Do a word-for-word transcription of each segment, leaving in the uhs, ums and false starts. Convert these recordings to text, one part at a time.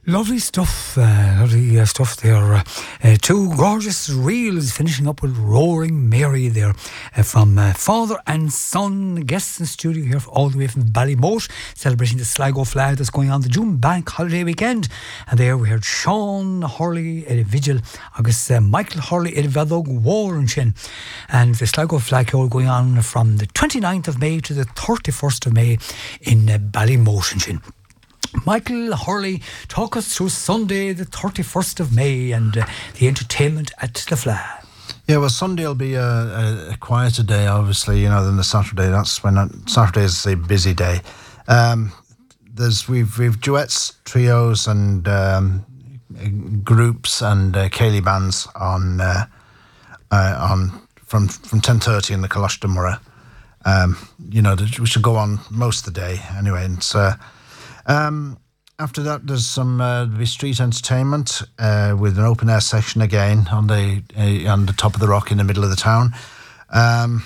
Lovely stuff, uh, lovely uh, stuff there. Uh, uh, two gorgeous reels finishing up with Roaring Mary there uh, from uh, father and son guests in studio here all the way from Ballymote, celebrating the Sligo flag that's going on the June bank holiday weekend. And there we heard Sean Hurley at a vigil, agus uh, Michael Hurley at a Vadog Warrenchin, and the Sligo flag all going on from the twenty-ninth of May to the thirty-first of May in uh, Ballymote. Michael Hurley, talk us through Sunday the thirty-first of May and uh, the entertainment at the Fla. Yeah, well, Sunday will be a, a, a quieter day, obviously, you know, than the Saturday. That's when that, Saturday is a busy day. Um, there's we've we've duets, trios, and um, groups and uh, Cayley bands on uh, uh, on from from ten thirty in the Colossus Murrah. Um, you know, we should go on most of the day anyway. And so. Uh, Um, after that, there's some uh, there'll be street entertainment uh, with an open air section again on the uh, on the top of the rock in the middle of the town, um,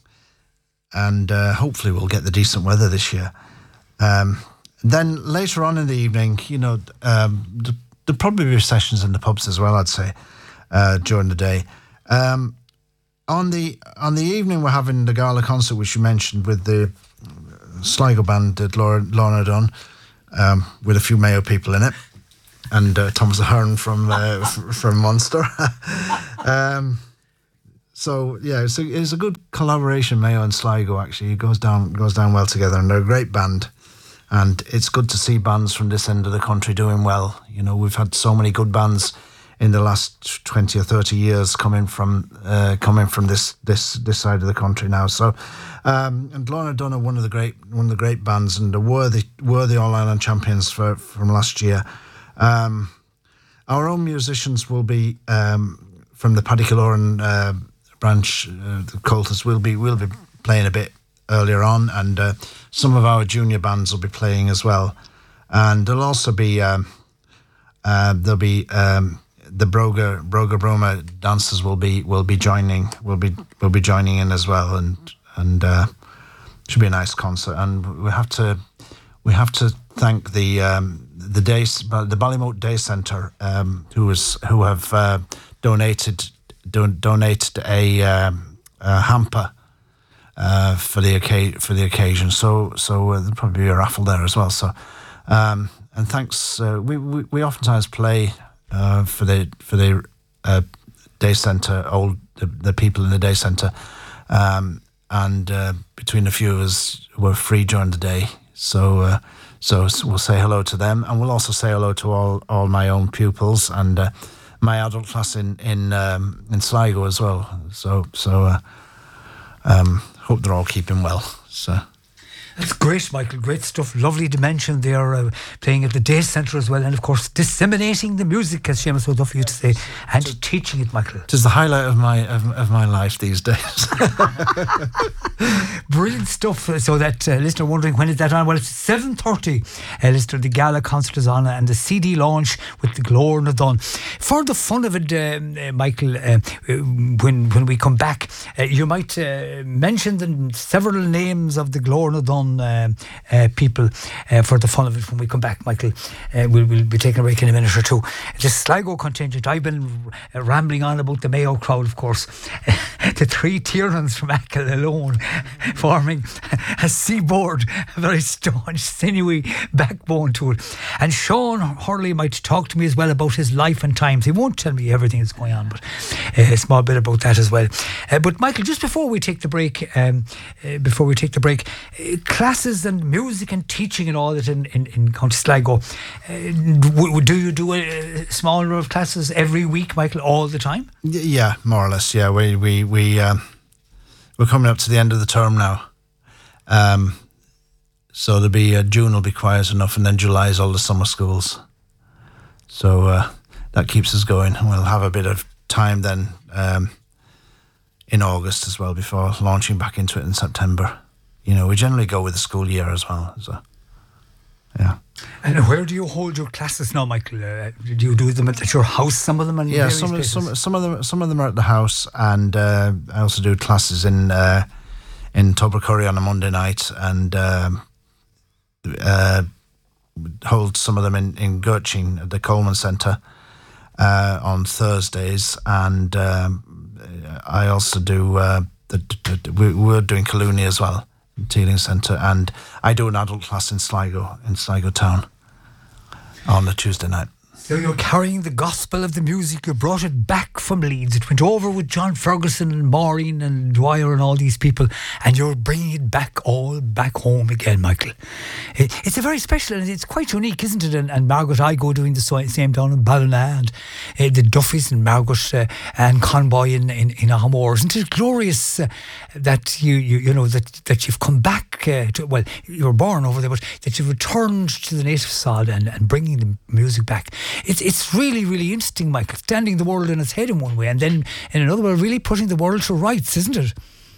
and uh, hopefully we'll get the decent weather this year. Um, then later on in the evening, you know, um, there'll probably be sessions in the pubs as well. I'd say uh, during the day. Um, on the on the evening, we're having the gala concert, which you mentioned, with the Sligo band at Lorna Dunn. Um, with a few Mayo people in it, and uh, Thomas Ahern from uh, f- from Munster. um, so yeah, it's a, it's a good collaboration, Mayo and Sligo. Actually, it goes down goes down well together, and they're a great band. And it's good to see bands from this end of the country doing well. You know, we've had so many good bands in the last twenty or thirty years coming from uh, coming from this this this side of the country now. So. Um, and Lorna Dunn are one of the great one of the great bands, and the worthy worthy All Ireland champions for, from last year. Um, our own musicians will be um, from the Paddy Killeoran uh, branch, uh, the Colters will be will be playing a bit earlier on, and uh, some of our junior bands will be playing as well. And there'll also be um, uh, there'll be um, the Broga Broga Broma dancers will be will be joining will be will be joining in as well, and. And uh, it should be a nice concert. And we have to we have to thank the um, the day the Ballymote Day Centre, um, who is who have uh, donated do, donated a, um, a hamper uh, for the occasion for the occasion. So so uh, there'll probably be a raffle there as well. So um, and thanks. Uh, we, we we oftentimes play uh, for the for the uh, Day Centre, old the, the people in the Day Centre. Um, And uh, between a few of us, we're free during the day, so uh, so we'll say hello to them, and we'll also say hello to all, all my own pupils and uh, my adult class in in um, in Sligo as well. So so uh, um, hope they're all keeping well. So. That's great, Michael. Great stuff. Lovely dimension there, uh, playing at the Day Centre as well, and of course disseminating the music, as Seamus would love for you to say, and to, teaching it, Michael. It is the highlight of my of, of my life these days. Brilliant stuff. So that uh, listener wondering when is that on? Well, it's seven thirty. Uh, listener, the gala concert is on, and the C D launch with the Glórna Dunn. For the fun of it, uh, uh, Michael, uh, when when we come back, uh, you might uh, mention the several names of the Glórna Dunn Uh, uh, people uh, for the fun of it when we come back, Michael. Uh, we'll, we'll be taking a break in a minute or two. The Sligo contingent, I've been uh, rambling on about the Mayo crowd, of course. The three Tiernans from Achill alone forming a seaboard, a very staunch, sinewy backbone to it. And Sean Hurley might talk to me as well about his life and times. He won't tell me everything that's going on, but uh, a small bit about that as well. Uh, but Michael, just before we take the break, um, uh, before we take the break, uh, classes and music and teaching and all that in, in, in County Sligo. Uh, do, do you do a, a small number of classes every week, Michael, all the time? Yeah, more or less. Yeah, we we we um, we're coming up to the end of the term now, um, so there'll be uh, June will be quiet enough, and then July is all the summer schools. So uh, that keeps us going, and we'll have a bit of time then um, in August as well before launching back into it in September. You know, we generally go with the school year as well. So, yeah. And where do you hold your classes now, Michael? Uh, do you do them at your house? Some of them, and yeah, some of, some some of them some of them are at the house, and uh, I also do classes in uh, in Tubbercurry on a Monday night, and um, uh, hold some of them in, in Gurchin at the Coleman Centre uh, on Thursdays, and um, I also do, uh, the, the, the, we, we're doing Colonia as well, in Teeling Centre, and I do an adult class in Sligo, in Sligo town on a Tuesday night. So you're carrying the gospel of the music. You brought it back from Leeds. It went over with John Ferguson and Maureen and Dwyer and all these people, and you're bringing it back all back home again, Michael. It, it's a very special, and it's quite unique, isn't it? And, and Margaret Igo doing the same down in Ballina, and uh, the Duffys and Margaret uh, and Conboy in in, in Ahmore. Isn't it glorious uh, that you, you you know that that you've come back uh, to, well, you were born over there, but that you've returned to the native sod and, and bringing the music back. It's it's really, really interesting, Michael, standing the world on its head in one way, and then in another way, really putting the world to rights, isn't it?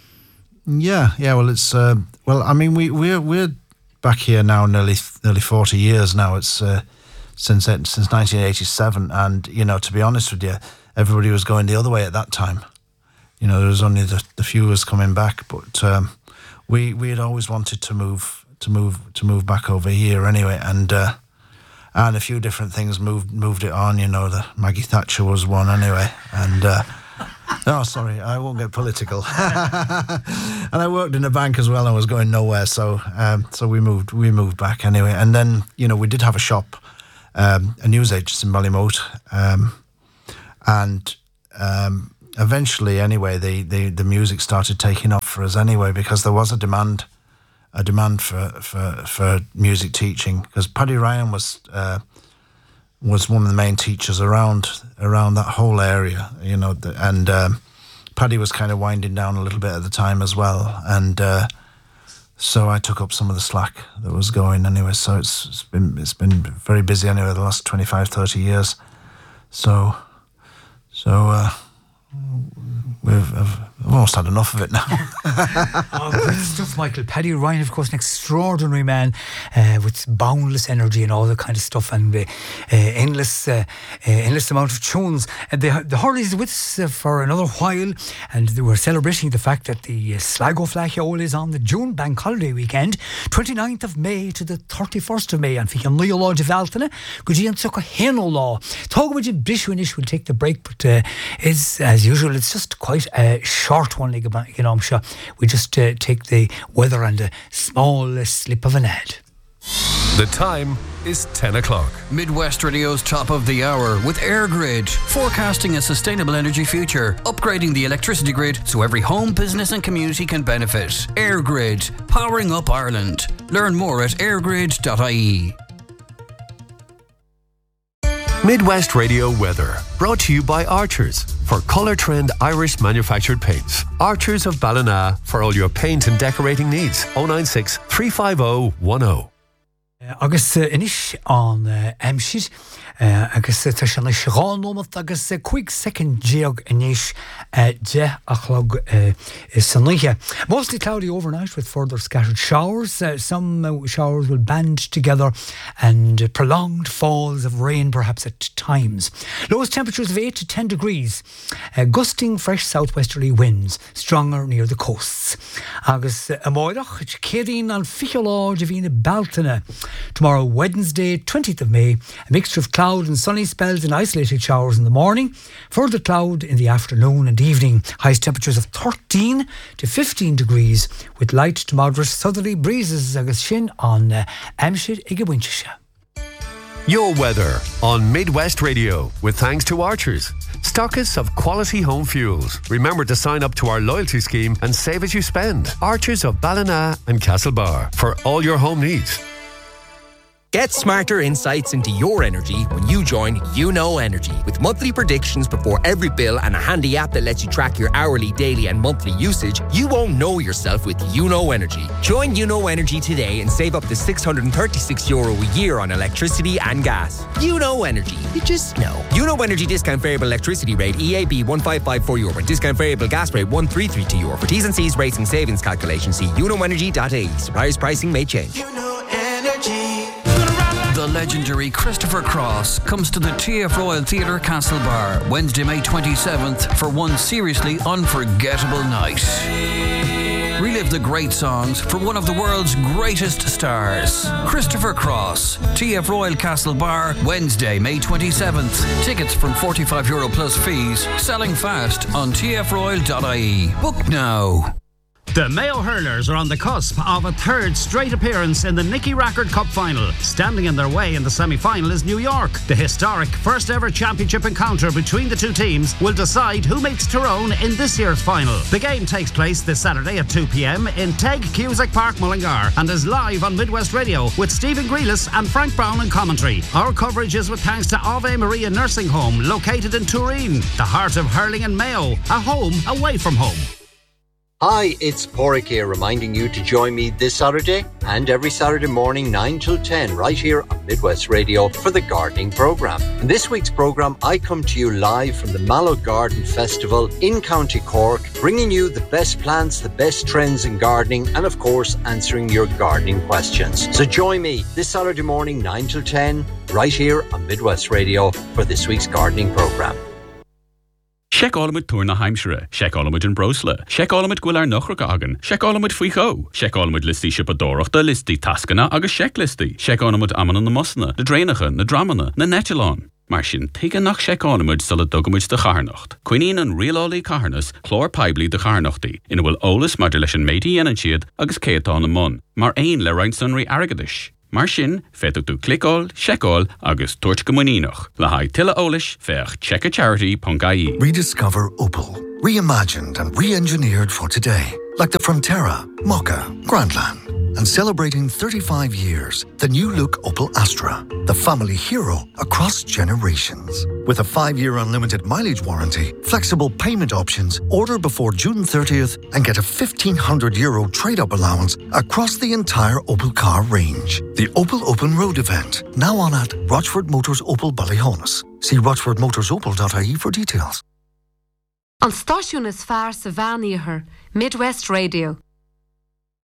Yeah, yeah. Well, it's uh, well. I mean, we we're we're back here now, nearly nearly forty years now. It's uh, since since nineteen eighty-seven, and you know, to be honest with you, everybody was going the other way at that time. You know, there was only the, the few was coming back, but um, we we had always wanted to move to move to move back over here anyway, and. Uh, And a few different things moved moved it on, you know. The Maggie Thatcher was one anyway, and uh, oh, sorry, I won't get political. And I worked in a bank as well, and was going nowhere, so um, so we moved we moved back anyway. And then, you know, we did have a shop, um, a news agency in Ballymote, um, and um, eventually, anyway, the, the the music started taking off for us anyway, because there was a demand. A demand for, for, for music teaching, because Paddy Ryan was uh, was one of the main teachers around around that whole area, you know, the, and um, Paddy was kind of winding down a little bit at the time as well, and uh, so I took up some of the slack that was going anyway. So it's, it's been it's been very busy anyway the last twenty-five, thirty years. So so. Uh, We've I've almost had enough of it now. Oh, great stuff, Michael. Paddy Ryan, of course, an extraordinary man uh, with boundless energy and all that kind of stuff, and uh, uh, endless, uh, uh, endless amount of tunes. And the the Hurleys are with us uh, for another while, and they were celebrating the fact that the uh, Sligo Flachiola is on the June Bank Holiday weekend, twenty-ninth of May to the thirty-first of May. And Ficha Nio Law de Valtana, Gujian Suka Heno Law. Togwaji Brishwinish will take the break, but uh, is as usual, it's just quite a short one, you know, I'm sure. We just uh, take the weather and a small uh, slip of an ad. The time is ten o'clock. Midwest Radio's top of the hour with AirGrid, forecasting a sustainable energy future, upgrading the electricity grid so every home, business and community can benefit. AirGrid, powering up Ireland. Learn more at airgrid dot I E. Midwest Radio weather, brought to you by Archers for Colour Trend Irish manufactured paints. Archers of Ballina for all your paint and decorating needs. oh nine six, three five oh, one oh. Uh, agus uh, inis an uh, Amshid uh, agus uh, tashan is ránómat agus uh, quick second geog inis uh, je achlog uh, sanliche. Mostly cloudy overnight with further scattered showers. Uh, some uh, showers will band together and uh, prolonged falls of rain perhaps at times. Lowest temperatures of eight to ten degrees. Uh, gusting fresh southwesterly winds, stronger near the coasts. Agus uh, amoirach céirín an ficheolá de bhína Baltana. Tomorrow, Wednesday, twentieth of May, a mixture of cloud and sunny spells and isolated showers in the morning. Further cloud in the afternoon and evening. Highest temperatures of thirteen to fifteen degrees with light to moderate southerly breezes agus sin on uh, Amshid ige Winchesha. Your weather on Midwest Radio with thanks to Archers, stockists of quality home fuels. Remember to sign up to our loyalty scheme and save as you spend. Archers of Ballina and Castlebar for all your home needs. Get smarter insights into your energy when you join You Know Energy. With monthly predictions before every bill and a handy app that lets you track your hourly, daily and monthly usage, you won't know yourself with You Know Energy. Join You Know Energy today and save up to six hundred thirty-six euro a year on electricity and gas. You Know Energy. You just know. You Know Energy discount variable electricity rate E A B one five five four euro and discount variable gas rate one three three two euro. For T's and C's rates and savings calculations, see you know energy dot I E. Suppliers pricing may change. You Know Energy. The legendary Christopher Cross comes to the T F Royal Theatre Castlebar Wednesday, May twenty-seventh for one seriously unforgettable night. Relive the great songs from one of the world's greatest stars, Christopher Cross. T F Royal Castle Bar, Wednesday, May twenty-seventh. Tickets from forty-five euro plus fees. Selling fast on t f royal dot i e. Book now. The Mayo Hurlers are on the cusp of a third straight appearance in the Nicky Rackard Cup final. Standing in their way in the semi-final is New York. The historic first ever championship encounter between the two teams will decide who makes Tyrone in this year's final. The game takes place this Saturday at two p.m. in Teg Cusack Park, Mullingar, and is live on Midwest Radio with Stephen Grealis and Frank Brown in commentary. Our coverage is with thanks to Ave Maria Nursing Home, located in Turin, the heart of hurling and Mayo, a home away from home. Hi, it's Porrick here, reminding you to join me this Saturday and every Saturday morning nine till ten right here on Midwest Radio for the gardening programme. In this week's programme, I come to you live from the Mallow Garden Festival in County Cork, bringing you the best plants, the best trends in gardening, and of course answering your gardening questions. So join me this Saturday morning nine till ten right here on Midwest Radio for this week's gardening programme. Sheck Olamid Tourna Heimshire, Sheck Olamid in Brosla, Sheck Olamid Gwilar Nochrogagan, Sheck Olamid Fuicho, Sheck Olamid Listi Shipadorach, the Listi Taskana, Agus Sheck Listi, Sheck Olamid Amman na Mosna, the Drainacha, the Dramana, the Netchalon. Marshin, Tiga nach Sheck Olamid Sala Dugumid de Charnacht. Quinine and Real Oli Carnas, Chlor Pibli de Charnachti, in a will Olis Modulation Mady and Shiad, Agus Keaton and Mun, Mar Ain Le Reinsunri Aragadish. Marshin, fetu tu Clickol, Sheckol, Agus Torch Gamuninoch, Lahai Tilla Olish, Fech Check a Charity, Pungai. Rediscover Opel. Reimagined and re-engineered for today. Like the Frontera, Mokka, Grandland. And celebrating thirty-five years, the new look Opel Astra. The family hero across generations. With a five-year unlimited mileage warranty, flexible payment options, order before June thirtieth and get a fifteen hundred euro trade-up allowance across the entire Opel car range. The Opel Open Road event, now on at Rochford Motors Opel Ballyhonus. See rochford motors opel dot i e for details. An stáisiún is fearr sa bhean iarthair, Midwest Radio.